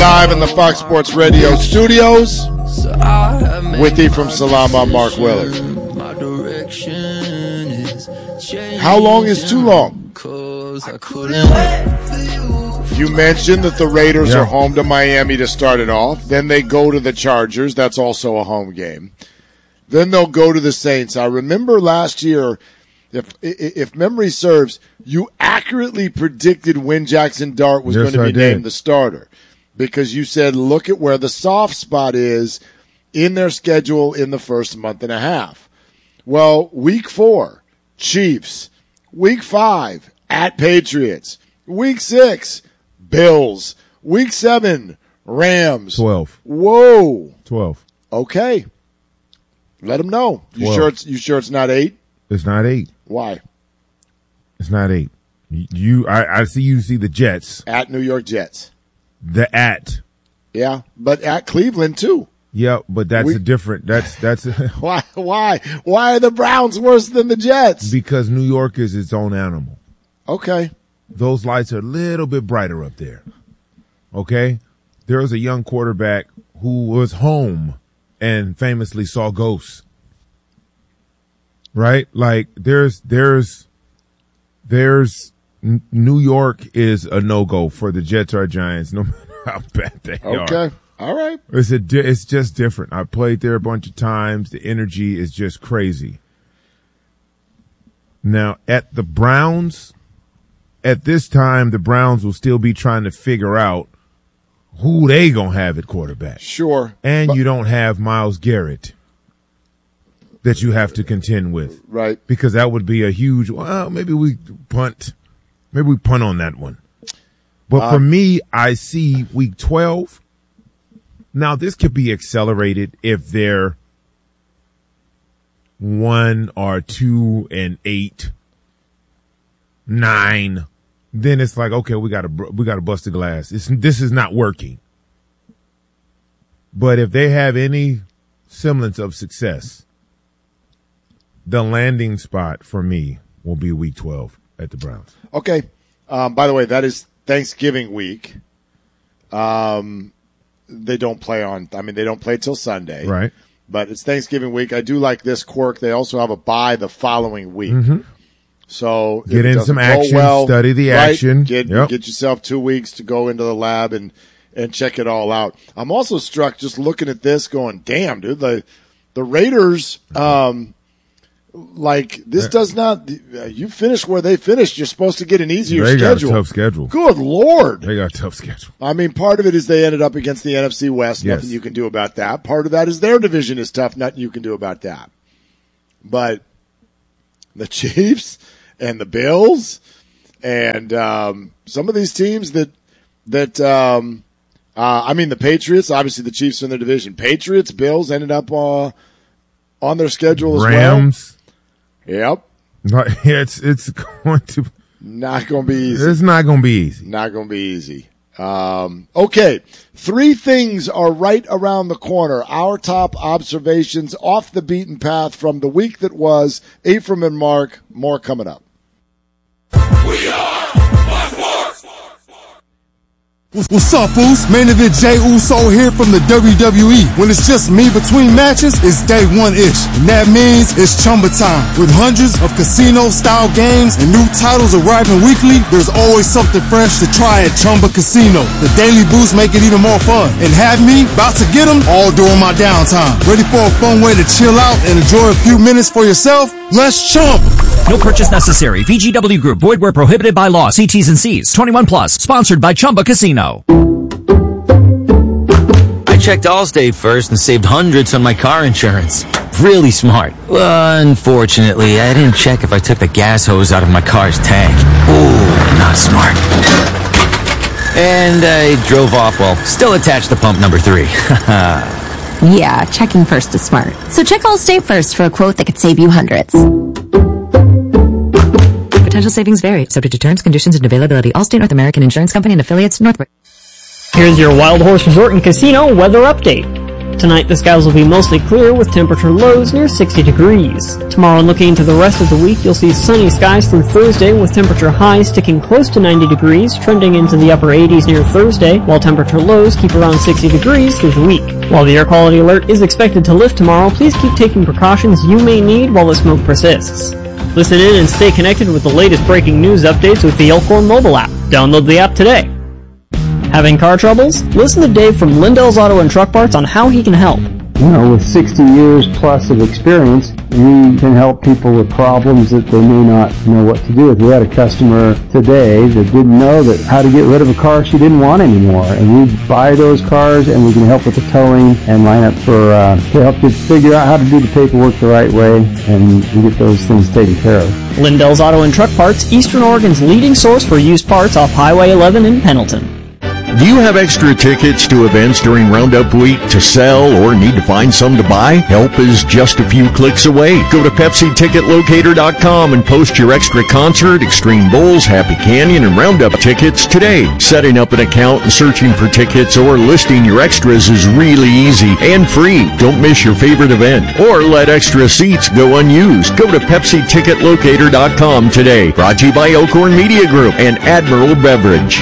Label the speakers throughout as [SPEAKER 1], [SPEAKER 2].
[SPEAKER 1] live in the Fox Sports Radio studios with you from Salam. I'm Mark Willard. How long is too long? You mentioned that the Raiders are home to Miami to start it off. Then they go to the Chargers. That's also a home game. Then they'll go to the Saints. I remember last year, if memory serves, you accurately predicted when Jackson Dart was going to be named the starter because you said, look at where the soft spot is in their schedule in the first month and a half. Well, week 4, Chiefs. Week 5, at Patriots. Week 6, Bills. Week 7, Rams.
[SPEAKER 2] 12.
[SPEAKER 1] Whoa.
[SPEAKER 2] 12.
[SPEAKER 1] Okay. Let them know. You sure it's not 8?
[SPEAKER 2] It's not 8.
[SPEAKER 1] Why?
[SPEAKER 2] It's not 8. I see you see the Jets.
[SPEAKER 1] At New York Jets.
[SPEAKER 2] Yeah,
[SPEAKER 1] but at Cleveland too.
[SPEAKER 2] Yeah, but that's a different. That's
[SPEAKER 1] Why are the Browns worse than the Jets?
[SPEAKER 2] Because New York is its own animal.
[SPEAKER 1] Okay.
[SPEAKER 2] Those lights are a little bit brighter up there. Okay? There was a young quarterback who was home and famously saw ghosts. Right? Like there's New York is a no-go for the Jets or Giants, no matter how bad they are.
[SPEAKER 1] Okay. All right.
[SPEAKER 2] It's just different. I played there a bunch of times. The energy is just crazy. Now, at the Browns, at this time, the Browns will still be trying to figure out who they gonna have at quarterback.
[SPEAKER 1] Sure.
[SPEAKER 2] And you don't have Myles Garrett that you have to contend with.
[SPEAKER 1] Right.
[SPEAKER 2] Because that would be a huge, maybe we punt on that one. But for me, I see week 12. Now, this could be accelerated if they're 1 or 2 and 8, 9. Then it's like, okay, we gotta bust the glass. This is not working. But if they have any semblance of success, the landing spot for me will be week 12 at the Browns.
[SPEAKER 1] Okay. By the way, that is Thanksgiving week. They don't play till Sunday.
[SPEAKER 2] Right.
[SPEAKER 1] But it's Thanksgiving week. I do like this quirk. They also have a bye the following week.
[SPEAKER 2] Mm-hmm.
[SPEAKER 1] So
[SPEAKER 2] get in some action, study the action.
[SPEAKER 1] Get yourself 2 weeks to go into the lab and check it all out. I'm also struck just looking at this going, damn, dude, the Raiders, this does not, you finish where they finished. You're supposed to get an easier schedule.
[SPEAKER 2] They got a tough schedule.
[SPEAKER 1] Good Lord.
[SPEAKER 2] They got a tough schedule.
[SPEAKER 1] I mean, part of it is they ended up against the NFC West.
[SPEAKER 2] Yes.
[SPEAKER 1] Nothing you can do about that. Part of that is their division is tough. Nothing you can do about that. But the Chiefs and the Bills and some of these teams the Patriots, obviously the Chiefs are in their division. Patriots, Bills ended up on their schedule as
[SPEAKER 2] Rams.
[SPEAKER 1] Yep.
[SPEAKER 2] It's going to
[SPEAKER 1] not going to be easy.
[SPEAKER 2] It's not going to be easy.
[SPEAKER 1] Not going to be easy. Okay. 3 things are right around the corner. Our top observations off the beaten path from the week that was. Ephraim and Mark, more coming up.
[SPEAKER 3] We are Fox Sports.
[SPEAKER 4] What's up, Foos? Main event Jey Uso here from the WWE. When it's just me between matches, it's day 1-ish. And that means it's Chumba time. With hundreds of casino-style games and new titles arriving weekly, there's always something fresh to try at Chumba Casino. The daily boosts make it even more fun. And have me about to get them all during my downtime. Ready for a fun way to chill out and enjoy a few minutes for yourself? Let's Chumba!
[SPEAKER 5] No purchase necessary. VGW Group. Void where prohibited by law. See T's and C's. 21 plus. Sponsored by Chumba Casino.
[SPEAKER 6] I checked Allstate first and saved hundreds on my car insurance. Really smart. Unfortunately, I didn't check if I took the gas hose out of my car's tank. Ooh, not smart. And I drove off while still attached to pump number 3.
[SPEAKER 7] Yeah, checking first is smart. So check Allstate first for a quote that could save you hundreds.
[SPEAKER 8] Potential savings vary, subject to terms, conditions, and availability. Allstate North American Insurance Company and affiliates, Northbridge.
[SPEAKER 9] Here's your Wild Horse Resort and Casino weather update. Tonight, the skies will be mostly clear with temperature lows near 60 degrees. Tomorrow, looking into the rest of the week, you'll see sunny skies through Thursday with temperature highs sticking close to 90 degrees, trending into the upper 80s near Thursday, while temperature lows keep around 60 degrees through the week. While the air quality alert is expected to lift tomorrow, please keep taking precautions you may need while the smoke persists. Listen in and stay connected with the latest breaking news updates with the Elkhorn mobile app. Download the app today. Having car troubles? Listen to Dave from Lindell's Auto and Truck Parts on how he can help.
[SPEAKER 10] You know, with 60 years plus of experience, we can help people with problems that they may not know what to do with. We had a customer today that didn't know that how to get rid of a car she didn't want anymore. And we buy those cars and we can help with the towing and line up for, to help you figure out how to do the paperwork the right way and get those things taken care of.
[SPEAKER 9] Lindell's Auto and Truck Parts, Eastern Oregon's leading source for used parts off Highway 11 in Pendleton.
[SPEAKER 11] Do you have extra tickets to events during Roundup Week to sell or need to find some to buy? Help is just a few clicks away. Go to PepsiTicketLocator.com and post your extra concert, Extreme Bowls, Happy Canyon, and Roundup tickets today. Setting up an account and searching for tickets or listing your extras is really easy and free. Don't miss your favorite event or let extra seats go unused. Go to PepsiTicketLocator.com today. Brought to you by Elkhorn Media Group and Admiral Beverage.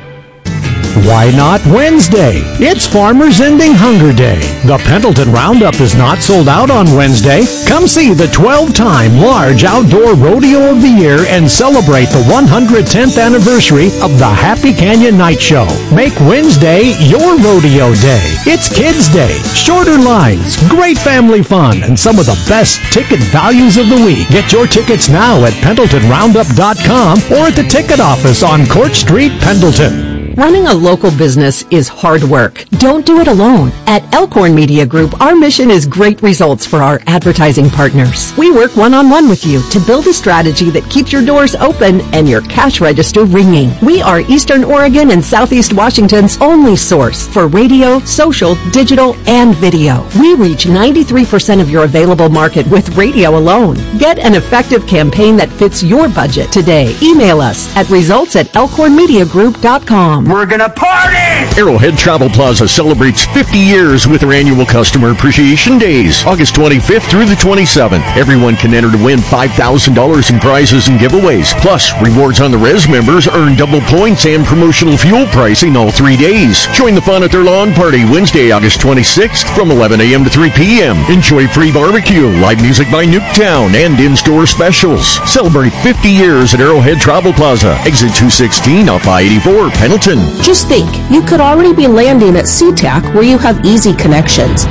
[SPEAKER 12] Why not Wednesday? It's Farmers Ending Hunger Day. The Pendleton Roundup is not sold out on Wednesday. Come see the 12-time large outdoor rodeo of the year and celebrate the 110th anniversary of the Happy Canyon Night Show. Make Wednesday your rodeo day. It's Kids Day, shorter lines, great family fun, and some of the best ticket values of the week. Get your tickets now at PendletonRoundup.com or at the ticket office on Court Street, Pendleton.
[SPEAKER 13] Running a local business is hard work. Don't do it alone. At Elkhorn Media Group, our mission is great results for our advertising partners. We work one-on-one with you to build a strategy that keeps your doors open and your cash register ringing. We are Eastern Oregon and Southeast Washington's only source for radio, social, digital, and video. We reach 93% of your available market with radio alone. Get an effective campaign that fits your budget today. Email us at results@elkhornmediagroup.com.
[SPEAKER 11] We're gonna party! Arrowhead Travel Plaza celebrates 50 years with their annual Customer Appreciation Days, August 25th through the 27th. Everyone can enter to win $5,000 in prizes and giveaways. Plus, rewards on the Res members earn double points and promotional fuel pricing all 3 days. Join the fun at their lawn party Wednesday, August 26th from 11 a.m. to 3 p.m. Enjoy free barbecue, live music by Nuketown, and in-store specials. Celebrate 50 years at Arrowhead Travel Plaza, exit 216 off I-84, Pendleton.
[SPEAKER 14] Just think, you could already be landing at SeaTac where you have easy connections.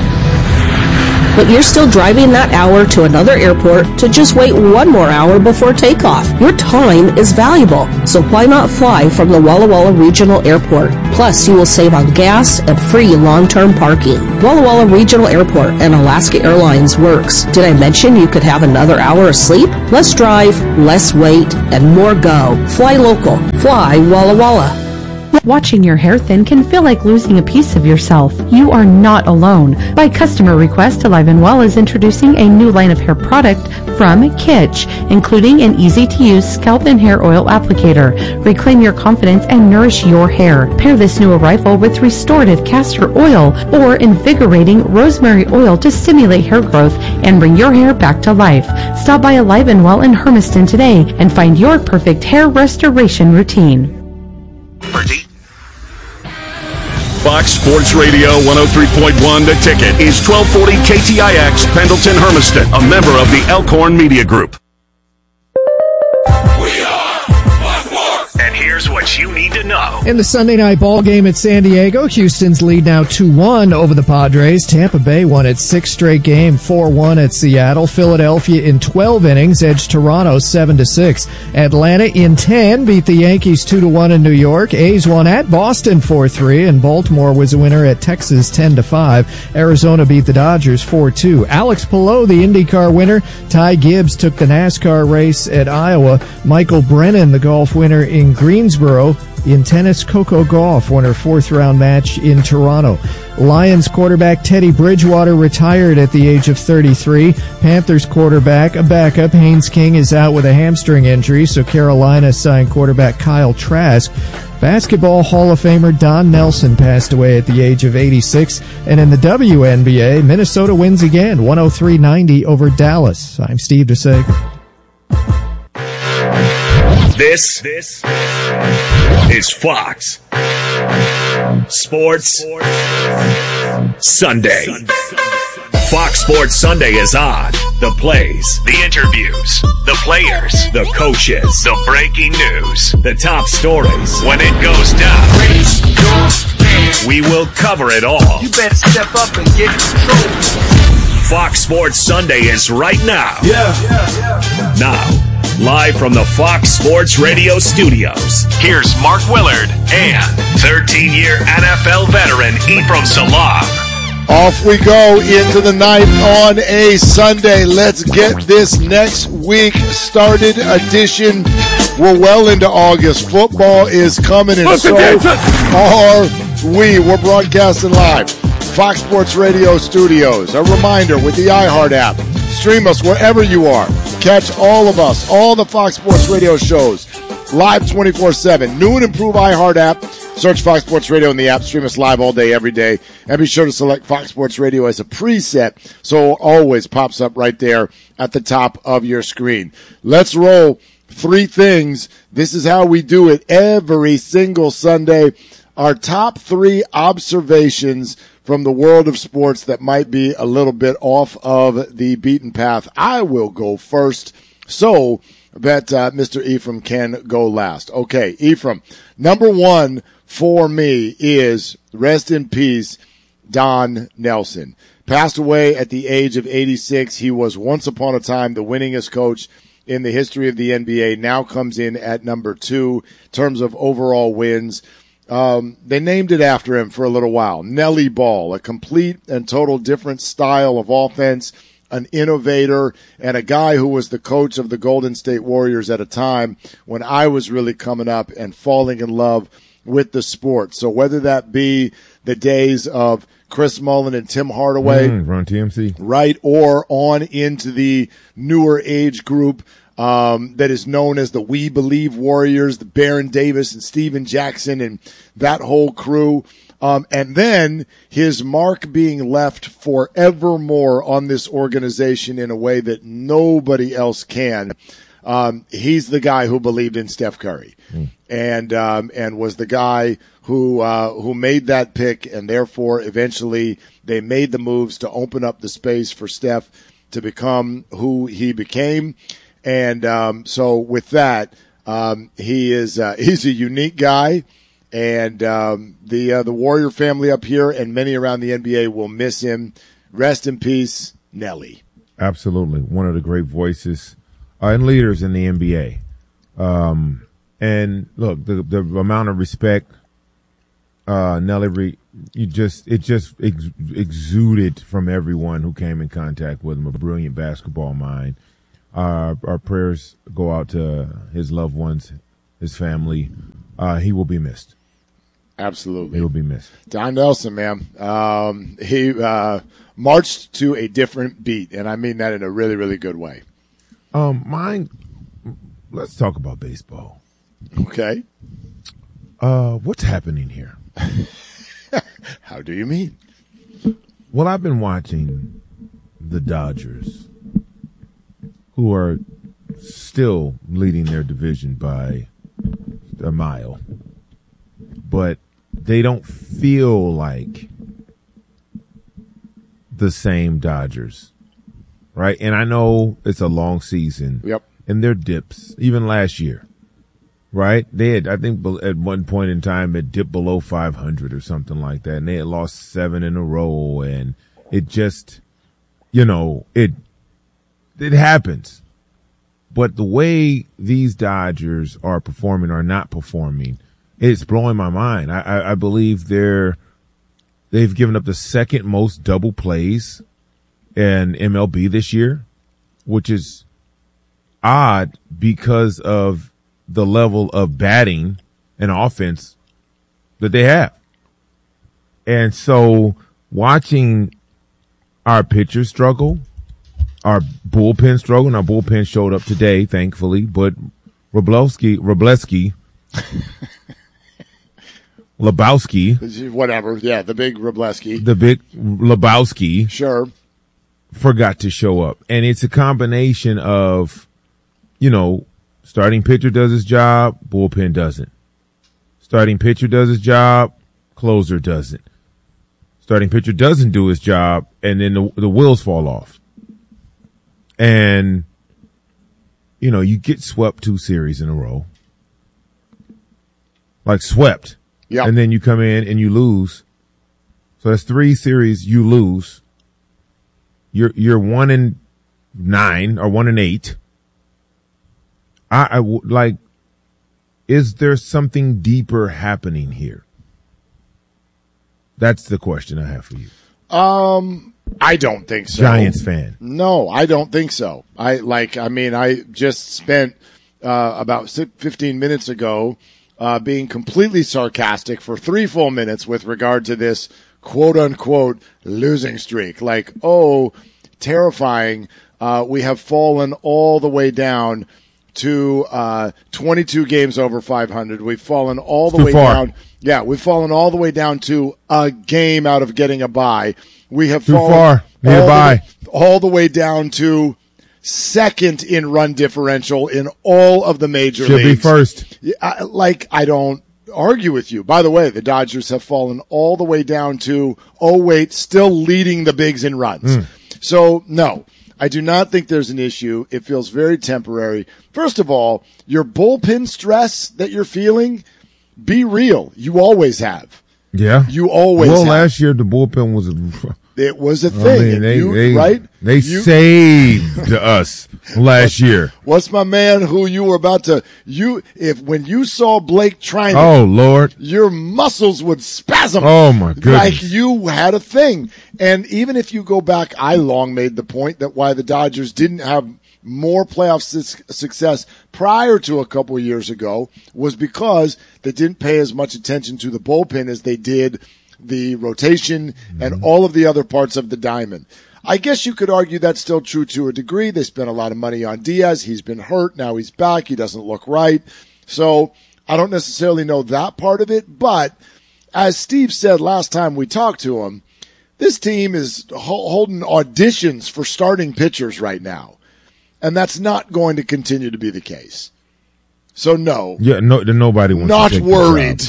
[SPEAKER 14] But you're still driving that hour to another airport to just wait one more hour before takeoff. Your time is valuable, so why not fly from the Walla Walla Regional Airport? Plus, you will save on gas and free long-term parking. Walla Walla Regional Airport and Alaska Airlines works. Did I mention you could have another hour of sleep? Less drive, less wait, and more go. Fly local. Fly Walla Walla.
[SPEAKER 15] Watching your hair thin can feel like losing a piece of yourself. You are not alone. By customer request, Alive and Well is introducing a new line of hair product from Kitsch, including an easy-to-use scalp and hair oil applicator. Reclaim your confidence and nourish your hair. Pair this new arrival with restorative castor oil or invigorating rosemary oil to stimulate hair growth and bring your hair back to life. Stop by Alive and Well in Hermiston today and find your perfect hair restoration routine.
[SPEAKER 3] Fox Sports Radio 103.1 The Ticket is 1240 KTIX Pendleton Hermiston, a member of the Elkhorn Media Group.
[SPEAKER 16] We are Fox Sports!
[SPEAKER 17] And here's what you need to know.
[SPEAKER 18] In the Sunday night ball game at San Diego, Houston's lead now 2-1 over the Padres. Tampa Bay won its sixth straight game, 4-1 at Seattle. Philadelphia in 12 innings edged Toronto 7-6. Atlanta in 10 beat the Yankees 2-1 in New York. A's won at Boston 4-3, and Baltimore was a winner at Texas 10-5. Arizona beat the Dodgers 4-2. Alex Palou, the IndyCar winner. Ty Gibbs took the NASCAR race at Iowa. Michael Brennan, the golf winner in Greensboro. In tennis, Coco Gauff won her fourth-round match in Toronto. Lions quarterback Teddy Bridgewater retired at the age of 33. Panthers quarterback, a backup, Haynes King, is out with a hamstring injury, so Carolina signed quarterback Kyle Trask. Basketball Hall of Famer Don Nelson passed away at the age of 86. And in the WNBA, Minnesota wins again, 103-90 over Dallas. I'm Steve DeSager.
[SPEAKER 3] This is Fox Sports Sunday. Fox Sports Sunday is on. The plays, the interviews, the players, the coaches, the breaking news, the top stories. When it goes down, we will cover it all.
[SPEAKER 19] You better step up and get in control.
[SPEAKER 3] Fox Sports Sunday is right now. Now, live from the Fox Sports Radio studios, here's Mark Willard and 13-year NFL veteran Ephraim Salaam.
[SPEAKER 1] Off we go into the night on a Sunday. Let's get this next week started edition. We're well into August. Football is coming, and so are we. We're broadcasting live. Fox Sports Radio studios. A reminder with the iHeart app. Stream us wherever you are. Catch all of us, all the Fox Sports Radio shows, live 24/7. New and improved iHeart app. Search Fox Sports Radio in the app. Stream us live all day, every day. And be sure to select Fox Sports Radio as a preset so it always pops up right there at the top of your screen. Let's roll. 3 things. This is how we do it every single Sunday. Our top 3 observations from the world of sports that might be a little bit off of the beaten path. I will go first so that Mr. Ephraim can go last. Okay, Ephraim, number 1 for me is, rest in peace, Don Nelson. Passed away at the age of 86. He was once upon a time the winningest coach in the history of the NBA. Now comes in at number 2 in terms of overall wins. They named it after him for a little while. Nelly Ball, a complete and total different style of offense, an innovator, and a guy who was the coach of the Golden State Warriors at a time when I was really coming up and falling in love with the sport. So whether that be the days of Chris Mullin and Tim Hardaway,
[SPEAKER 2] Run TMC,
[SPEAKER 1] right, or on into the newer age group that is known as the We Believe Warriors, the Baron Davis and Steven Jackson and that whole crew. And then his mark being left forevermore on this organization in a way that nobody else can. He's the guy who believed in Steph Curry and was the guy who made that pick, and therefore eventually they made the moves to open up the space for Steph to become who he became. And so with that, he's a unique guy. And the Warrior family up here and many around the NBA will miss him. Rest in peace, Nelly.
[SPEAKER 2] Absolutely. One of the great voices and leaders in the NBA. And look, the amount of respect Nelly, it just exuded from everyone who came in contact with him. A brilliant basketball mind. Our prayers go out to his loved ones, his family. He will be missed.
[SPEAKER 1] Absolutely.
[SPEAKER 2] He will be missed.
[SPEAKER 1] Don Nelson, man. He marched to a different beat, and I mean that in a really, really good way.
[SPEAKER 2] Let's talk about baseball.
[SPEAKER 1] Okay.
[SPEAKER 2] What's happening here?
[SPEAKER 1] How do you mean?
[SPEAKER 2] Well, I've been watching the Dodgers, who are still leading their division by a mile, but they don't feel like the same Dodgers, right? And I know it's a long season.
[SPEAKER 1] Yep.
[SPEAKER 2] And their dips, even last year, right? They had, I think, at one point in time, it dipped below 500 or something like that, and they had lost 7 in a row, and it just, it happens. But the way these Dodgers are performing or not performing, it's blowing my mind. I believe they've given up the second most double plays in MLB this year, which is odd because of the level of batting and offense that they have. And so watching our pitchers struggle, our bullpen struggle, and our bullpen showed up today, thankfully, but Wroblewski Lebowski.
[SPEAKER 1] Whatever. Yeah, the big Wrobleski.
[SPEAKER 2] The big Lebowski.
[SPEAKER 1] Sure.
[SPEAKER 2] Forgot to show up. And it's a combination of, starting pitcher does his job, bullpen doesn't. Starting pitcher does his job, closer doesn't. Starting pitcher doesn't do his job, and then the wheels fall off. And, you get swept 2 series in a row. Like swept.
[SPEAKER 1] Yeah.
[SPEAKER 2] And then you come in and you lose. So that's 3 series you lose. You're 1-9 or 1-8. I like, is there something deeper happening here? That's the question I have for you.
[SPEAKER 1] I don't think so.
[SPEAKER 2] Giants fan.
[SPEAKER 1] No, I don't think so. I just spent about 15 minutes ago being completely sarcastic for 3 full minutes with regard to this quote-unquote losing streak. Like, terrifying. We have fallen all the way down to 22 games over 500. We've fallen all the way down. Yeah, we've fallen all the way down to a game out of getting a bye. We have fallen all the way down to second in run differential in all of the major leagues.
[SPEAKER 2] Should be first.
[SPEAKER 1] I don't argue with you. By the way, the Dodgers have fallen all the way down to, still leading the bigs in runs. So, no, I do not think there's an issue. It feels very temporary. First of all, your bullpen stress that you're feeling, be real. You always have.
[SPEAKER 2] Yeah.
[SPEAKER 1] You always have.
[SPEAKER 2] Last year the bullpen was
[SPEAKER 1] it was a thing.
[SPEAKER 2] They saved us last year.
[SPEAKER 1] What's my man who you were about to when you saw Blake Treinen,
[SPEAKER 2] oh Lord,
[SPEAKER 1] your muscles would spasm.
[SPEAKER 2] Oh my goodness.
[SPEAKER 1] Like you had a thing. And even if you go back, I long made the point that why the Dodgers didn't have more playoff success prior to a couple of years ago was because they didn't pay as much attention to the bullpen as they did the rotation and all of the other parts of the diamond. I guess you could argue that's still true to a degree. They spent a lot of money on Diaz. He's been hurt. Now he's back. He doesn't look right. So I don't necessarily know that part of it. But as Steve said last time we talked to him, this team is holding auditions for starting pitchers right now. And that's not going to continue to be the case. So no.
[SPEAKER 2] Yeah, nobody wants
[SPEAKER 1] not
[SPEAKER 2] to take
[SPEAKER 1] worried.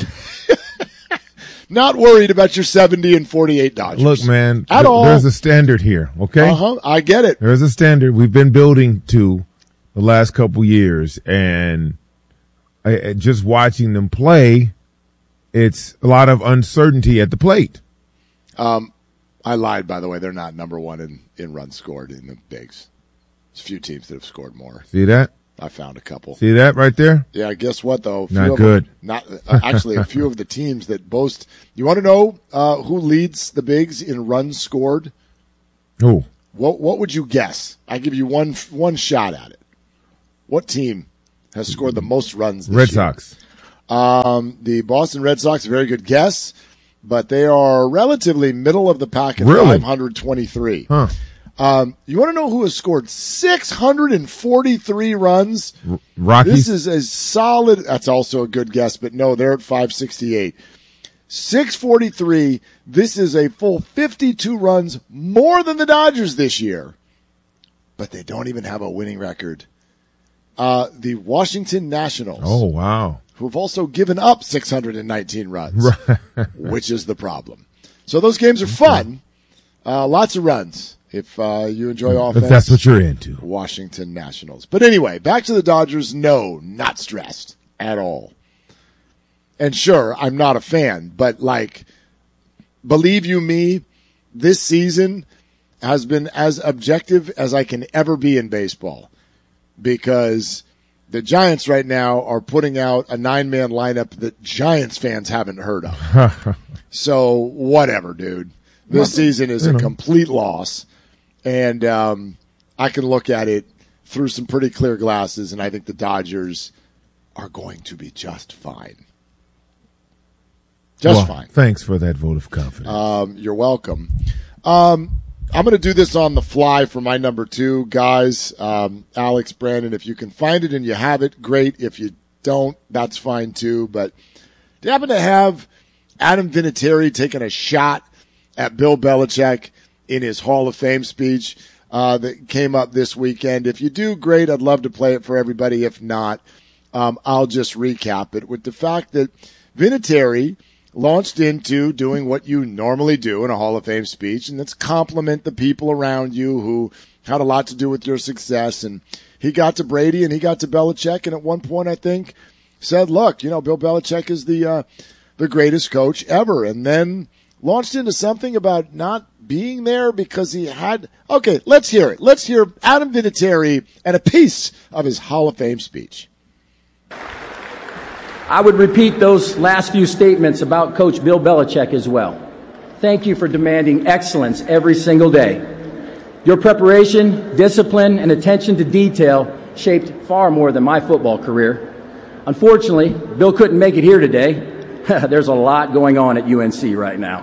[SPEAKER 1] Not worried about your 70 and 48 Dodgers.
[SPEAKER 2] Look, man,
[SPEAKER 1] at all.
[SPEAKER 2] There's a standard here, okay?
[SPEAKER 1] I get it.
[SPEAKER 2] There's a standard we've been building to the last couple years, and just watching them play, it's a lot of uncertainty at the plate.
[SPEAKER 1] I lied, by the way. They're not number one in runs scored in the bigs. There's a few teams that have scored more.
[SPEAKER 2] See that?
[SPEAKER 1] I found a couple.
[SPEAKER 2] See that right there?
[SPEAKER 1] Yeah, guess what, though?
[SPEAKER 2] Not good.
[SPEAKER 1] Actually, a few of the teams that boast. You want to know who leads the bigs in runs scored?
[SPEAKER 2] Who?
[SPEAKER 1] What would you guess? I give you one shot at it. What team has scored the most runs this
[SPEAKER 2] Red
[SPEAKER 1] year?
[SPEAKER 2] Sox.
[SPEAKER 1] The Boston Red Sox, very good guess, but they are relatively middle of the pack at 523.
[SPEAKER 2] Huh.
[SPEAKER 1] You want to know who has scored 643 runs?
[SPEAKER 2] Rockies.
[SPEAKER 1] This is a solid. That's also a good guess, but no, they're at 568. 643. This is a full 52 runs more than the Dodgers this year, but they don't even have a winning record. The Washington Nationals.
[SPEAKER 2] Oh, wow.
[SPEAKER 1] Who have also given up 619 runs, which is the problem. So those games are fun. Lots of runs. If you enjoy offense.
[SPEAKER 2] If that's what you're into.
[SPEAKER 1] Washington Nationals. But anyway, back to the Dodgers. No, not stressed at all. And sure, I'm not a fan, but believe you me, this season has been as objective as I can ever be in baseball. Because the Giants right now are putting out a 9-man lineup that Giants fans haven't heard of. So whatever, dude. This season is a complete loss. And I can look at it through some pretty clear glasses, and I think the Dodgers are going to be just fine. Fine.
[SPEAKER 2] Thanks for that vote of confidence.
[SPEAKER 1] You're welcome. I'm going to do this on the fly for my number 2, guys. Alex, Brandon, if you can find it and you have it, great. If you don't, that's fine too. But do you happen to have Adam Vinatieri taking a shot at Bill Belichick in his Hall of Fame speech that came up this weekend. If you do, great. I'd love to play it for everybody. If not, I'll just recap it with the fact that Vinatieri launched into doing what you normally do in a Hall of Fame speech, and that's compliment the people around you who had a lot to do with your success. And he got to Brady and he got to Belichick, and at one point I think said, look, Bill Belichick is the greatest coach ever, and then launched into something about not being there because he had. Okay, let's hear it. Let's hear Adam Vinatieri and a piece of his Hall of Fame speech.
[SPEAKER 20] I would repeat those last few statements about Coach Bill Belichick as well. Thank you for demanding excellence every single day. Your preparation, discipline, and attention to detail shaped far more than my football career. Unfortunately, Bill couldn't make it here today. There's a lot going on at UNC right now.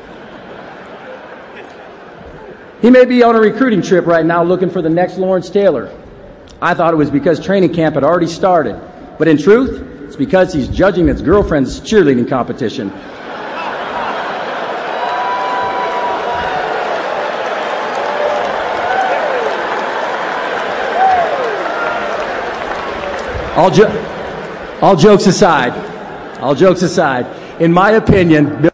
[SPEAKER 20] He may be on a recruiting trip right now looking for the next Lawrence Taylor. I thought it was because training camp had already started, but in truth, it's because he's judging his girlfriend's cheerleading competition. All jokes aside, in my opinion,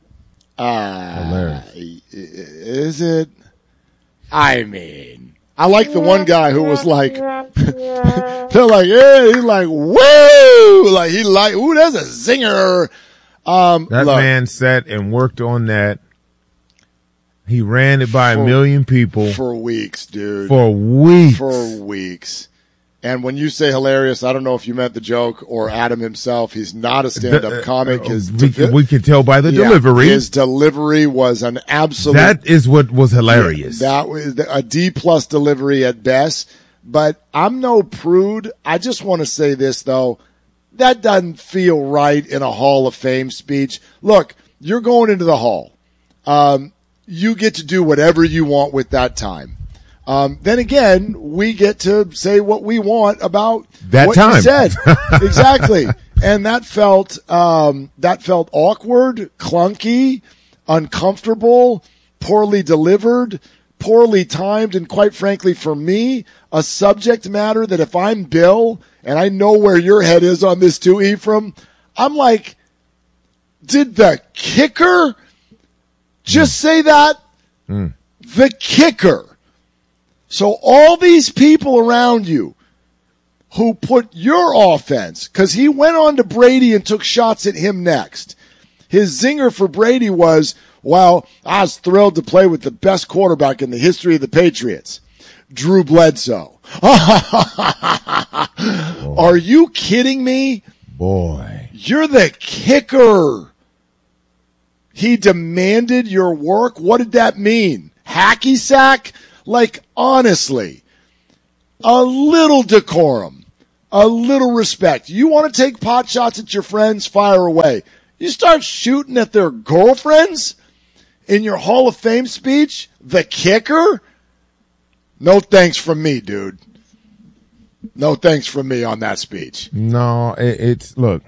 [SPEAKER 1] is it? I mean, I like the one guy who was like, they're like, yeah, he's like, whoa, like ooh, there's a zinger.
[SPEAKER 2] That man sat and worked on that. He ran it by a million people
[SPEAKER 1] for weeks, dude.
[SPEAKER 2] For
[SPEAKER 1] weeks. And when you say hilarious, I don't know if you meant the joke or Adam himself. He's not a stand-up comic.
[SPEAKER 2] We can tell by the delivery.
[SPEAKER 1] His delivery was an absolute.
[SPEAKER 2] That is what was hilarious.
[SPEAKER 1] That was a D+ delivery at best. But I'm no prude. I just want to say this, though. That doesn't feel right in a Hall of Fame speech. Look, you're going into the Hall. You get to do whatever you want with that time. Then again, we get to say what we want about
[SPEAKER 2] that
[SPEAKER 1] what
[SPEAKER 2] time.
[SPEAKER 1] You said. Exactly. And that felt awkward, clunky, uncomfortable, poorly delivered, poorly timed, and quite frankly, for me, a subject matter that if I'm Bill, and I know where your head is on this too, Ephraim, I'm like, did the kicker just say that? The kicker. So all these people around you who put your offense, because he went on to Brady and took shots at him next. His zinger for Brady was, well, I was thrilled to play with the best quarterback in the history of the Patriots, Drew Bledsoe. Are you kidding me?
[SPEAKER 2] Boy.
[SPEAKER 1] You're the kicker. He demanded your work. What did that mean? Hacky sack? Like, honestly, a little decorum, a little respect. You want to take pot shots at your friends? Fire away. You start shooting at their girlfriends in your Hall of Fame speech? The kicker? No thanks from me, dude. No thanks from me on that speech.
[SPEAKER 2] No, it's look.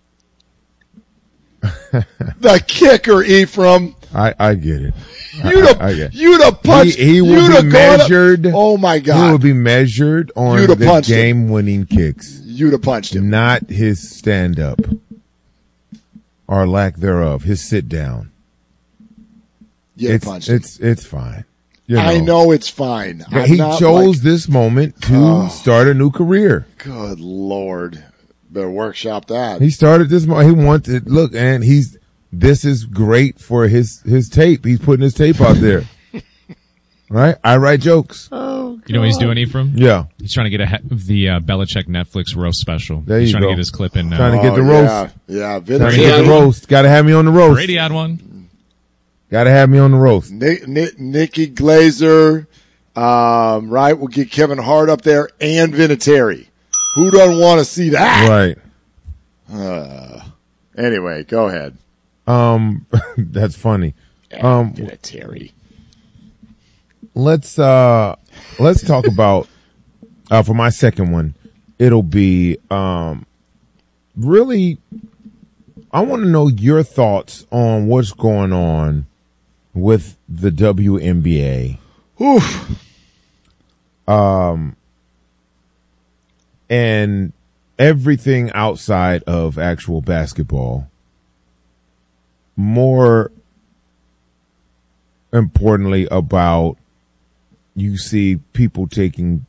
[SPEAKER 1] The kicker, Ephraim.
[SPEAKER 2] I get it.
[SPEAKER 1] You'd have punched.
[SPEAKER 2] He would be measured.
[SPEAKER 1] Oh my God!
[SPEAKER 2] He would be measured on the game-winning kicks.
[SPEAKER 1] You'd have punched him,
[SPEAKER 2] not his stand-up or lack thereof. His sit-down.
[SPEAKER 1] Yeah, punched him.
[SPEAKER 2] It's fine.
[SPEAKER 1] I know it's fine.
[SPEAKER 2] He chose this moment to start a new career.
[SPEAKER 1] Good Lord, better workshop that.
[SPEAKER 2] He started this. He wanted look, and this is great for his tape. He's putting his tape out there. Right? I write jokes.
[SPEAKER 1] Oh,
[SPEAKER 21] you know what he's doing, Ephraim?
[SPEAKER 2] Yeah.
[SPEAKER 21] He's trying to get the Belichick Netflix roast special.
[SPEAKER 2] There
[SPEAKER 21] he's
[SPEAKER 2] you
[SPEAKER 21] trying
[SPEAKER 2] go.
[SPEAKER 21] to get his clip in now.
[SPEAKER 2] Trying to get the roast.
[SPEAKER 1] Yeah.
[SPEAKER 2] Trying to get the roast. Got to have me on the roast.
[SPEAKER 21] Brady had one.
[SPEAKER 2] Got to have me on the roast.
[SPEAKER 1] Nikki Glazer. Right? We'll get Kevin Hart up there and Vinatieri. Who doesn't want to see that?
[SPEAKER 2] Right.
[SPEAKER 1] Anyway, go ahead.
[SPEAKER 2] That's funny.
[SPEAKER 1] Vinatieri.
[SPEAKER 2] Let's talk about for my second one. It'll be really I want to know your thoughts on what's going on with the WNBA. And everything outside of actual basketball. More importantly, about you see people taking,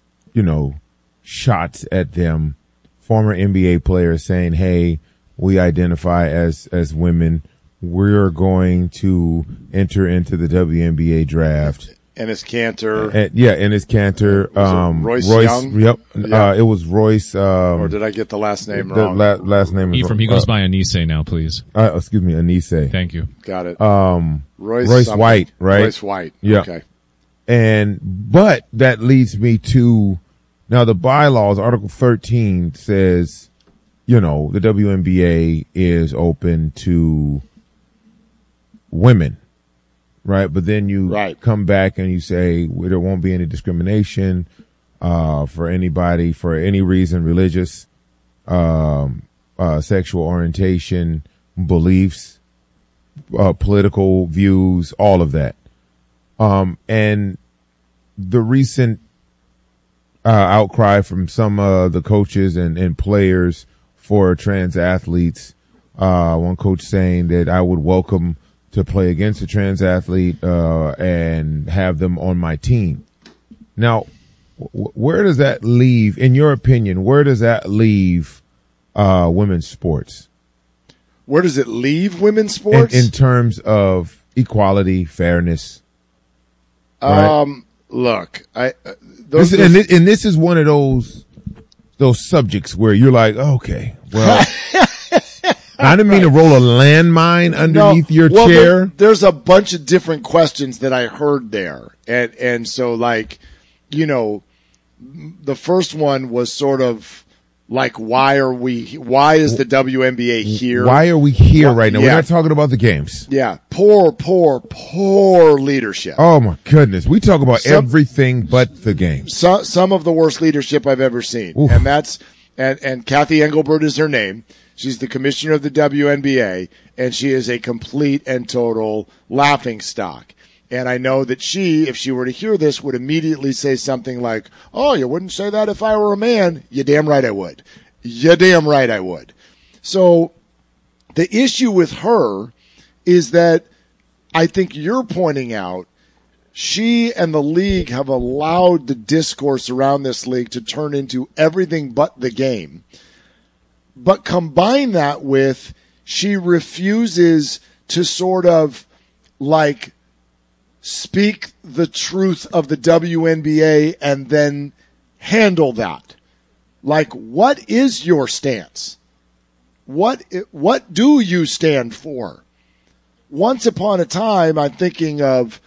[SPEAKER 2] shots at them. Former NBA players saying, "Hey, we identify as women. We're going to enter into the WNBA draft."
[SPEAKER 1] Ennis Cantor.
[SPEAKER 2] Ennis Cantor.
[SPEAKER 1] Royce Young?
[SPEAKER 2] Yep.
[SPEAKER 1] Yeah.
[SPEAKER 2] It was Royce.
[SPEAKER 1] Or did I get the last name wrong?
[SPEAKER 2] Last name is
[SPEAKER 21] Ephraim, he goes by Anise now, please.
[SPEAKER 2] Excuse me, Anise.
[SPEAKER 21] Thank you.
[SPEAKER 1] Got it.
[SPEAKER 2] Royce White, right?
[SPEAKER 1] Royce White.
[SPEAKER 2] Yeah.
[SPEAKER 1] Okay.
[SPEAKER 2] But that leads me to, now the bylaws, Article 13 says, the WNBA is open to women. Right. But then you come back and you say, well, there won't be any discrimination, for anybody for any reason, religious, sexual orientation, beliefs, political views, all of that. And the recent, outcry from some of the coaches and players for trans athletes, one coach saying that I would welcome to play against a trans athlete, and have them on my team. Now, where does that leave, in your opinion, where does that leave, women's sports?
[SPEAKER 1] Where does it leave women's sports?
[SPEAKER 2] In terms of equality, fairness. Right?
[SPEAKER 1] Look,
[SPEAKER 2] this is one of those subjects where you're like, okay, well, I didn't mean to roll a landmine underneath your chair.
[SPEAKER 1] There's a bunch of different questions that I heard there. And so the first one was sort of like, why is the WNBA here?
[SPEAKER 2] Why are we here right now? Yeah. We're not talking about the games.
[SPEAKER 1] Yeah. Poor leadership.
[SPEAKER 2] Oh my goodness. We talk about everything but the games.
[SPEAKER 1] Some of the worst leadership I've ever seen. Oof. And and Kathy Engelbert is her name. She's the commissioner of the WNBA, and she is a complete and total laughingstock. And I know that she, if she were to hear this, would immediately say something like, "Oh, you wouldn't say that if I were a man." You damn right I would. You damn right I would. So the issue with her is that I think you're pointing out she and the league have allowed the discourse around this league to turn into everything but the game. But combine that with she refuses to sort of speak the truth of the WNBA and then handle that. What is your stance? What do you stand for? Once upon a time, I'm thinking of,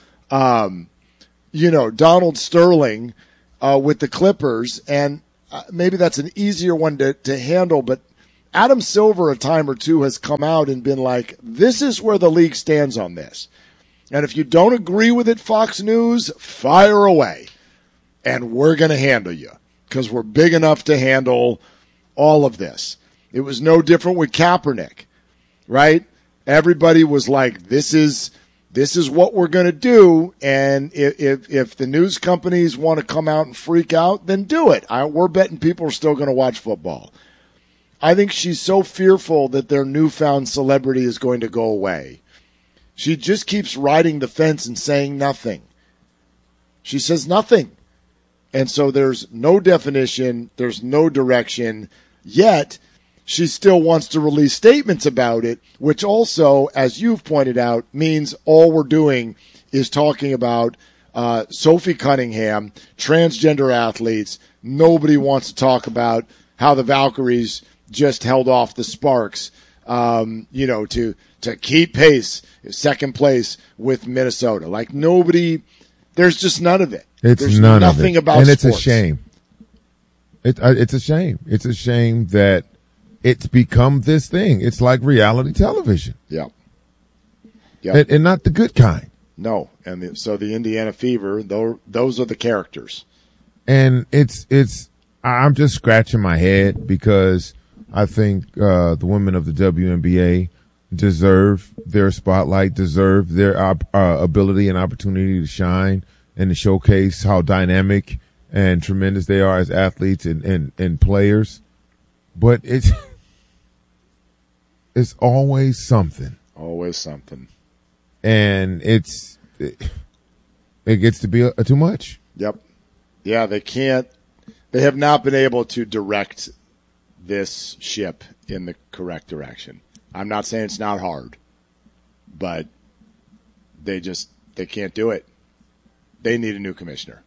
[SPEAKER 1] Donald Sterling with the Clippers, and maybe that's an easier one to handle, but Adam Silver a time or two has come out and been like, this is where the league stands on this. And if you don't agree with it, Fox News, fire away. And we're going to handle you because we're big enough to handle all of this. It was no different with Kaepernick, right? Everybody was like, this is what we're going to do. And if the news companies want to come out and freak out, then do it. We're betting people are still going to watch football. I think she's so fearful that their newfound celebrity is going to go away. She just keeps riding the fence and saying nothing. She says nothing. And so there's no definition, there's no direction, yet she still wants to release statements about it, which also, as you've pointed out, means all we're doing is talking about Sophie Cunningham, transgender athletes. Nobody wants to talk about how the Valkyries just held off the Sparks, to keep pace, second place with Minnesota. Nobody, there's just none of it.
[SPEAKER 2] There's nothing about and sports. It's a shame. It's a shame. It's a shame that it's become this thing. It's like reality television.
[SPEAKER 1] Yeah.
[SPEAKER 2] And not the good kind.
[SPEAKER 1] No. And so the Indiana Fever, those are the characters.
[SPEAKER 2] And I'm just scratching my head because I think the women of the WNBA deserve their spotlight, deserve their ability and opportunity to shine and to showcase how dynamic and tremendous they are as athletes and players. But it's always something.
[SPEAKER 1] Always something.
[SPEAKER 2] And it gets to be too much.
[SPEAKER 1] Yep. Yeah, they have not been able to direct this ship in the correct direction. I'm not saying it's not hard, but they can't do it. They need a new commissioner.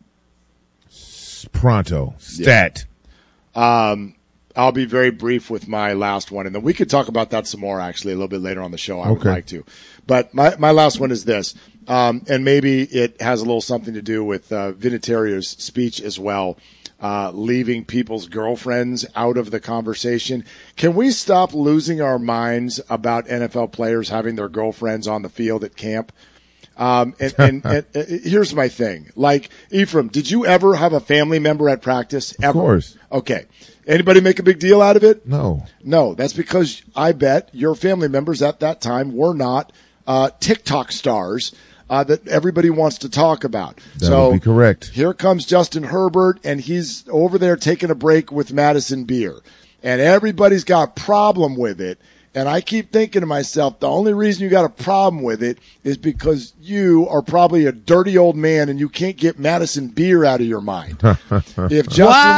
[SPEAKER 2] Pronto. Stat.
[SPEAKER 1] Yeah. I'll be very brief with my last one, and then we could talk about that some more, actually, a little bit later on the show. I would like to. But my last one is this, and maybe it has a little something to do with Vinatieri's speech as well, leaving people's girlfriends out of the conversation. Can we stop losing our minds about NFL players having their girlfriends on the field at camp? And here's my thing. Like, Ephraim, did you ever have a family member at practice? Ever?
[SPEAKER 2] Of course.
[SPEAKER 1] Okay. Anybody make a big deal out of it?
[SPEAKER 2] No.
[SPEAKER 1] No, that's because I bet your family members at that time were not TikTok stars that everybody wants to talk about.
[SPEAKER 2] That would be correct.
[SPEAKER 1] Here comes Justin Herbert, and he's over there taking a break with Madison Beer. And everybody's got a problem with it. And I keep thinking to myself, the only reason you got a problem with it is because you are probably a dirty old man and you can't get Madison Beer out of your mind. If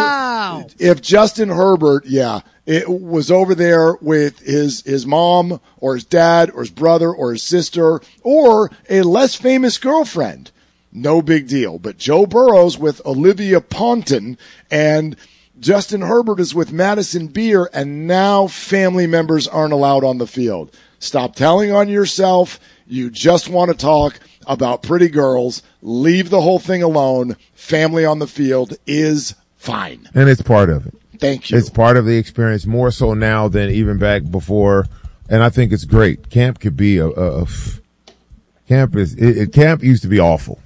[SPEAKER 1] Justin Herbert, it was over there with his mom or his dad or his brother or his sister or a less famous girlfriend, no big deal. But Joe Burrow's with Olivia Ponton and Justin Herbert is with Madison Beer, and now family members aren't allowed on the field. Stop telling on yourself. You just want to talk about pretty girls. Leave the whole thing alone. Family on the field is fine.
[SPEAKER 2] And it's part of it.
[SPEAKER 1] Thank you.
[SPEAKER 2] It's part of the experience, more so now than even back before. And I think it's great. Camp could be camp used to be awful.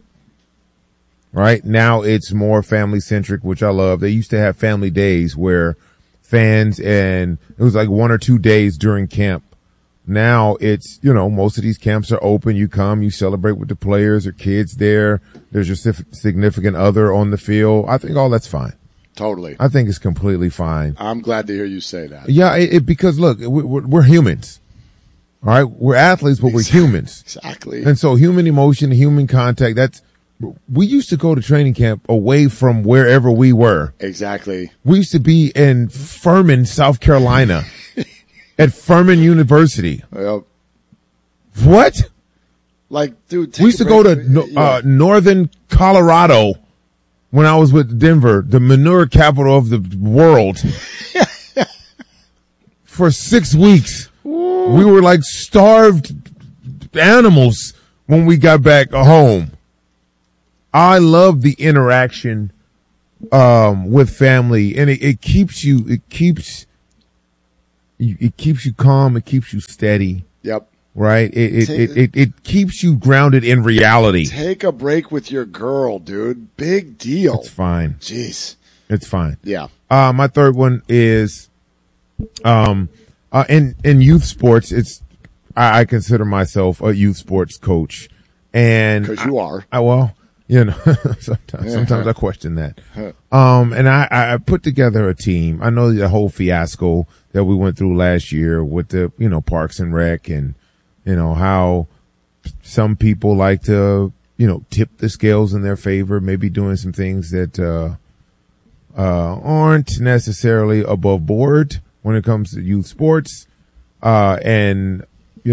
[SPEAKER 2] Right now it's more family centric, which I love. They used to have family days where fans, and it was like 1 or 2 days during camp. Now it's, most of these camps are open. You come, you celebrate with the players or kids there. There's your significant other on the field. I think all that's fine.
[SPEAKER 1] Totally.
[SPEAKER 2] I think it's completely fine.
[SPEAKER 1] I'm glad to hear you say that.
[SPEAKER 2] Yeah, because look, we're humans. All right. We're athletes, but we're humans.
[SPEAKER 1] Exactly.
[SPEAKER 2] And so human emotion, human contact, we used to go to training camp away from wherever we were.
[SPEAKER 1] Exactly.
[SPEAKER 2] We used to be in Furman, South Carolina, at Furman University.
[SPEAKER 1] Yep.
[SPEAKER 2] What?
[SPEAKER 1] Like, dude,
[SPEAKER 2] we used to go to northern Colorado when I was with Denver, the manure capital of the world, for 6 weeks. Ooh. We were like starved animals when we got back home. I love the interaction with family, and it keeps you calm, it keeps you steady.
[SPEAKER 1] Yep.
[SPEAKER 2] Right? It keeps you grounded in reality.
[SPEAKER 1] Take a break with your girl, dude. Big deal.
[SPEAKER 2] It's fine.
[SPEAKER 1] Jeez.
[SPEAKER 2] It's fine.
[SPEAKER 1] Yeah.
[SPEAKER 2] My third one is in youth sports, I consider myself a youth sports coach. And
[SPEAKER 1] because you are.
[SPEAKER 2] Sometimes I question that. And I put together a team. I know the whole fiasco that we went through last year with the, Parks and Rec, and, how some people like to, tip the scales in their favor, maybe doing some things that, aren't necessarily above board when it comes to youth sports, and,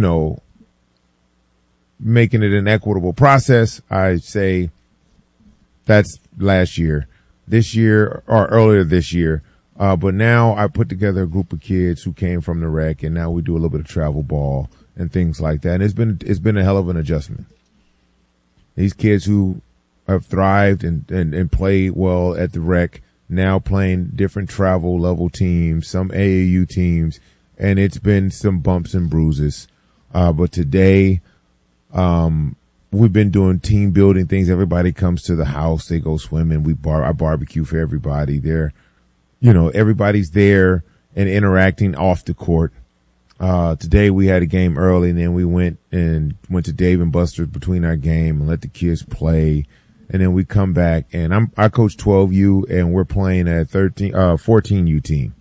[SPEAKER 2] making it an equitable process. I say, that's last year. This year, or earlier this year. But now I put together a group of kids who came from the rec, and now we do a little bit of travel ball and things like that. And it's been a hell of an adjustment. These kids who have thrived and played well at the rec, now playing different travel level teams, some AAU teams, and it's been some bumps and bruises. But today, we've been doing team building things. Everybody comes to the house. They go swimming. I barbecue for everybody there. Everybody's there. and interacting off the court. Today we had a game early, and then we went to Dave & Buster's between our game and let the kids play. And then we come back, and I coach 12U, and we're playing a 14U team.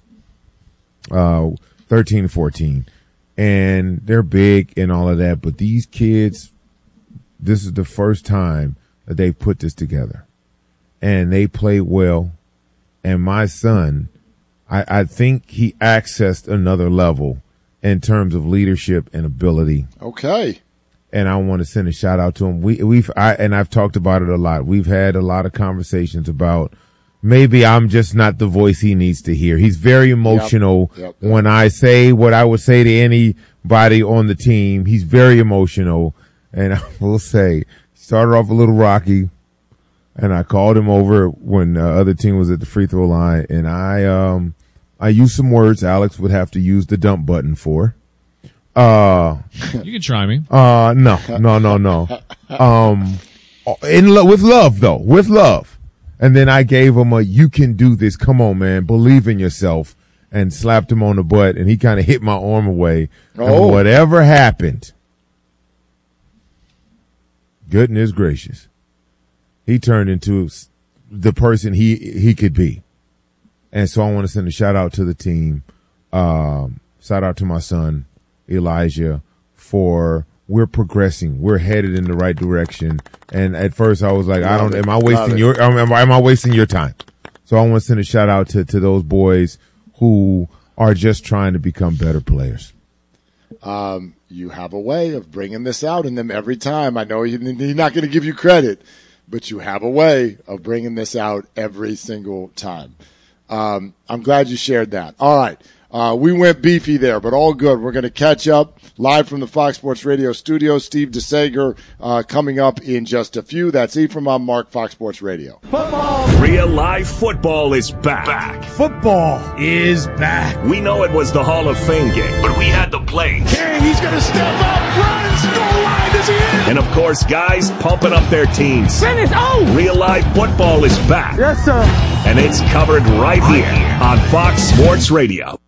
[SPEAKER 2] 13-14. And they're big and all of that, but these kids, this is the first time that they've put this together. And they played well. And my son, I think he accessed another level in terms of leadership and ability.
[SPEAKER 1] Okay.
[SPEAKER 2] And I want to send a shout out to him. I've talked about it a lot. We've had a lot of conversations about maybe I'm just not the voice he needs to hear. He's very emotional. Yep. When I say what I would say to anybody on the team. He's very emotional. And I will say, started off a little rocky, and I called him over when the other team was at the free throw line, and I used some words Alex would have to use the dump button for.
[SPEAKER 21] You can try me.
[SPEAKER 2] No. With love though, with love. And then I gave him you can do this. Come on, man. Believe in yourself, and slapped him on the butt, and he kind of hit my arm away. Oh. And whatever happened, goodness gracious, he turned into the person he could be. And so I want to send a shout out to the team. Shout out to my son, Elijah, for we're progressing. We're headed in the right direction. And at first I was like, am I wasting your time? So I want to send a shout out to those boys who are just trying to become better players.
[SPEAKER 1] You have a way of bringing this out in them every time. I know he's not going to give you credit, but you have a way of bringing this out every single time. I'm glad you shared that. All right. We went beefy there, but all good. We're going to catch up live from the Fox Sports Radio studio. Steve DeSager coming up in just a few. That's Ephraim. I'm Mark, Fox Sports Radio.
[SPEAKER 3] Football. Real live football is back.
[SPEAKER 2] Football is back.
[SPEAKER 3] We know it was the Hall of Fame game, but we had the plays.
[SPEAKER 16] King, he's going to step up, runs, goal line, is he in?
[SPEAKER 3] And of course, guys pumping up their teams.
[SPEAKER 16] Finish. Oh!
[SPEAKER 3] Real live football is back.
[SPEAKER 16] Yes, sir.
[SPEAKER 3] And it's covered right here on Fox Sports Radio.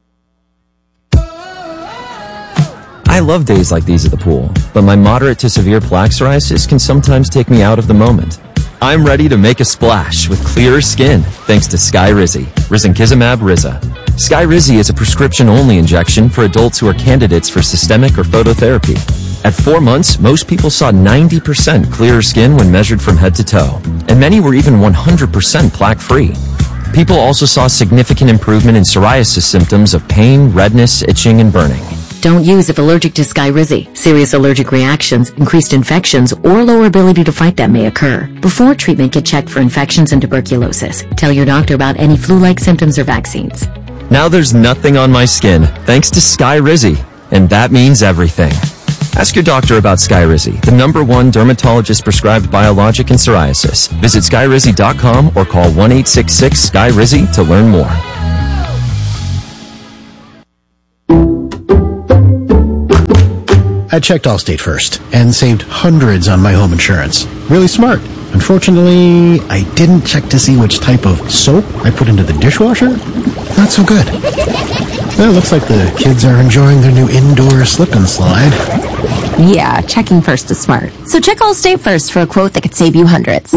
[SPEAKER 6] I love days like these at the pool, but my moderate to severe plaque psoriasis can sometimes take me out of the moment. I'm ready to make a splash with clearer skin thanks to Skyrizi, risankizumab Riza. Skyrizi is a prescription-only injection for adults who are candidates for systemic or phototherapy. At 4 months, most people saw 90% clearer skin when measured from head to toe, and many were even 100% plaque-free. People also saw significant improvement in psoriasis symptoms of pain, redness, itching, and burning.
[SPEAKER 8] Don't use if allergic to Skyrizi. Serious allergic reactions, increased infections, or lower ability to fight them may occur. Before treatment, get checked for infections and tuberculosis. Tell your doctor about any flu-like symptoms or vaccines.
[SPEAKER 6] Now there's nothing on my skin thanks to Skyrizi, and that means everything. Ask your doctor about Skyrizi, the #1 dermatologist-prescribed biologic in psoriasis. Visit Skyrizi.com or call 1-866-SKYRIZI to learn more.
[SPEAKER 4] I checked Allstate first and saved hundreds on my home insurance. Really smart. Unfortunately, I didn't check to see which type of soap I put into the dishwasher. Not so good. Well, it looks like the kids are enjoying their new indoor slip and slide.
[SPEAKER 7] Yeah, checking first is smart. So check Allstate first for a quote that could save you hundreds.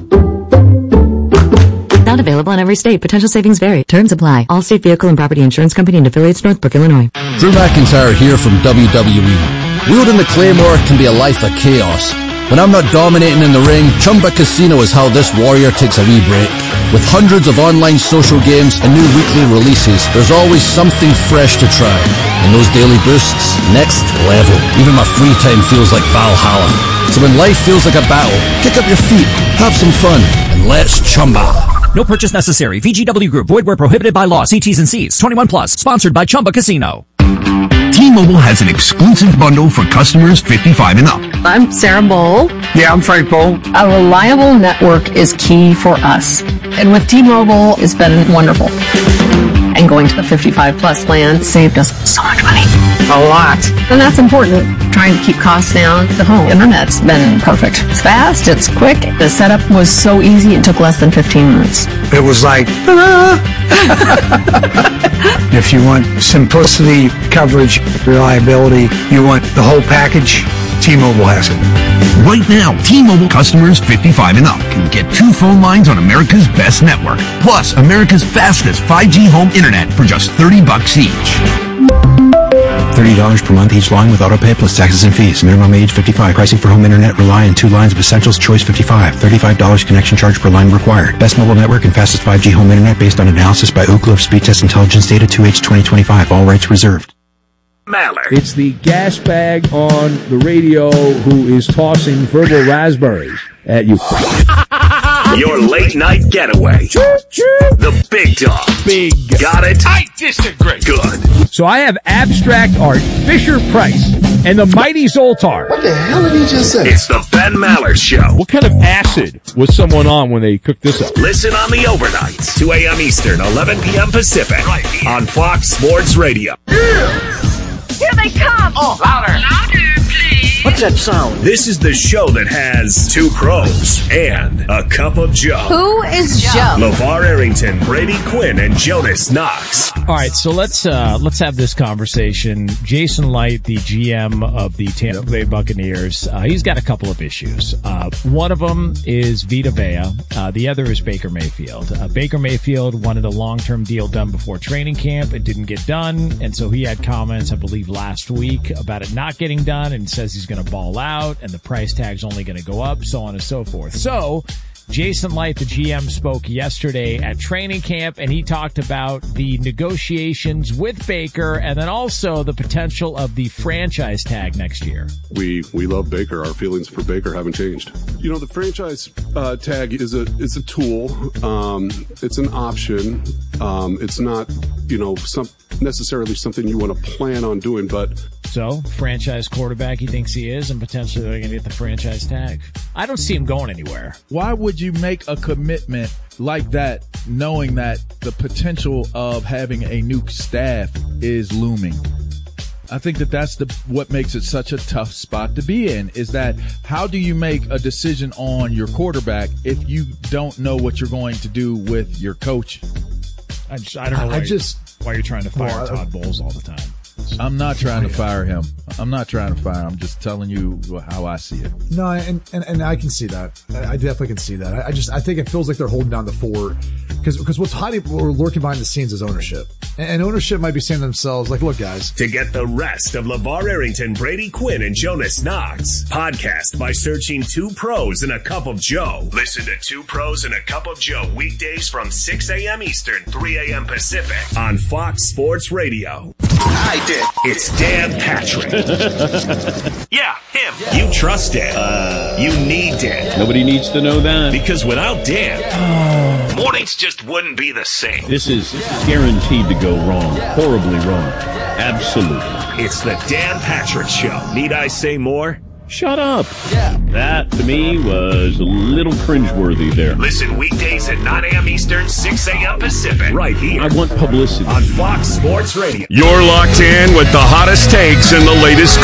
[SPEAKER 8] Not available in every state. Potential savings vary. Terms apply. Allstate Vehicle and Property Insurance Company and affiliates, Northbrook, Illinois.
[SPEAKER 22] Drew McIntyre here from WWE. Wielding the Claymore can be a life of chaos. When I'm not dominating in the ring, Chumba Casino is how this warrior takes a wee break. With hundreds of online social games and new weekly releases, there's always something fresh to try. And those daily boosts, next level. Even my free time feels like Valhalla. So when life feels like a battle, kick up your feet, have some fun, and let's chumba.
[SPEAKER 5] No purchase necessary. VGW Group. Void where prohibited by law. See T's and C's. 21 plus. Sponsored by Chumba Casino.
[SPEAKER 11] T-Mobile has an exclusive bundle for customers 55 and up.
[SPEAKER 23] I'm Sarah Bowl.
[SPEAKER 11] Yeah, I'm Frank Bowl.
[SPEAKER 23] A reliable network is key for us. And with T-Mobile, it's been wonderful. And going to the 55 plus plan saved us so much money. a lot. And that's important. Trying to keep costs down. The home internet's been perfect. It's fast, it's quick. The setup was so easy, it took less than 15 minutes.
[SPEAKER 9] It was like, If you want simplicity, coverage, reliability, you want the whole package, T-Mobile has it.
[SPEAKER 10] Right now, T-Mobile customers 55 and up can get 2 phone lines on America's best network, plus America's fastest 5G home internet for just $30 each.
[SPEAKER 4] $30 per month each line with autopay plus taxes and fees. Minimum age 55. Pricing for home internet rely on 2 lines of Essentials Choice 55. $35 connection charge per line required. Best mobile network and fastest 5G home internet based on analysis by Ookla of Speed Test Intelligence data 2H 2025. All rights reserved.
[SPEAKER 12] Mallard. It's the gas bag on the radio who is tossing verbal raspberries at you.
[SPEAKER 3] Your late night getaway. The big dog.
[SPEAKER 12] Big.
[SPEAKER 3] Got it?
[SPEAKER 12] I disagree.
[SPEAKER 3] Good.
[SPEAKER 12] So I have abstract art, Fisher-Price, and the mighty Zoltar.
[SPEAKER 3] What the hell did he just say? It's the Ben Mallard Show.
[SPEAKER 12] What kind of acid was someone on when they cooked this up?
[SPEAKER 3] Listen on the overnights, 2 a.m. Eastern, 11 p.m. Pacific, right here on Fox Sports Radio.
[SPEAKER 16] Here they come! Oh, louder! Louder, please!
[SPEAKER 3] What's that sound? This is the show that has 2 pros and a cup of Joe.
[SPEAKER 24] Who is Joe?
[SPEAKER 3] LeVar Arrington, Brady Quinn, and Jonas Knox.
[SPEAKER 25] All right, so let's have this conversation. Jason Light, the GM of the Tampa Bay Buccaneers, he's got a couple of issues. One of them is Vita Vea. The other is Baker Mayfield. Baker Mayfield wanted a long-term deal done before training camp. It didn't get done, and so he had comments, I believe, last week about it not getting done, and says he's going to ball out and the price tag's only going to go up, so on and so forth. So Jason Light, the GM, spoke yesterday at training camp, and he talked about the negotiations with Baker and then also the potential of the franchise tag next year.
[SPEAKER 26] We love Baker. Our feelings for Baker haven't changed. You know, the franchise tag is a tool. It's an option. It's not, necessarily something you want to plan on doing, but...
[SPEAKER 25] So, franchise quarterback he thinks he is, and potentially they're going to get the franchise tag. I don't see him going anywhere.
[SPEAKER 27] Why would you make a commitment like that knowing that the potential of having a new staff is looming? I think that's what makes it such a tough spot to be in, is that how do you make a decision on your quarterback if you don't know what you're going to do with your coach?
[SPEAKER 25] I don't know why you're trying to fire Todd Bowles all the time.
[SPEAKER 27] I'm not trying to fire him. I'm I'm just telling you how I see it.
[SPEAKER 28] No, and I can see that. I definitely can see that. I think it feels like they're holding down the fort because what's hiding or lurking behind the scenes is ownership. And ownership might be saying to themselves, like, look, guys.
[SPEAKER 3] To get the rest of LeVar Arrington, Brady Quinn, and Jonas Knox, podcast by searching 2 Pros and a Cup of Joe. Listen to 2 Pros and a Cup of Joe weekdays from 6 a.m. Eastern, 3 a.m. Pacific on Fox Sports Radio.
[SPEAKER 17] I did.
[SPEAKER 3] It's Dan Patrick.
[SPEAKER 17] Yeah, him.
[SPEAKER 3] You trust Dan. You need Dan.
[SPEAKER 29] Nobody needs to know that.
[SPEAKER 3] Because without Dan, mornings just wouldn't be the same.
[SPEAKER 29] This is guaranteed to go wrong. Horribly wrong. Absolutely.
[SPEAKER 3] It's the Dan Patrick Show. Need I say more?
[SPEAKER 29] Shut up. Yeah. That, to me, was a little cringeworthy there.
[SPEAKER 3] Listen weekdays at 9 a.m. Eastern, 6 a.m. Pacific. Right here.
[SPEAKER 29] I want publicity.
[SPEAKER 3] On Fox Sports Radio.
[SPEAKER 11] You're locked in with the hottest takes and the latest